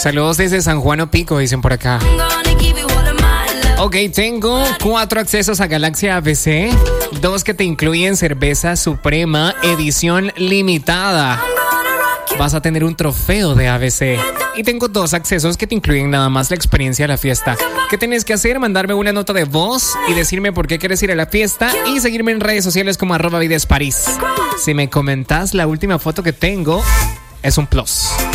Saludos desde San Juan Opico, dicen por acá. Ok, tengo 4 accesos a Galaxia ABC, 2 que te incluyen cerveza suprema, edición limitada. Vas a tener un trofeo de ABC. Y tengo 2 accesos que te incluyen nada más la experiencia de la fiesta. ¿Qué tienes que hacer? Mandarme una nota de voz y decirme por qué quieres ir a la fiesta y seguirme en redes sociales como @videsparis. Si me comentas la última foto que tengo, es un plus.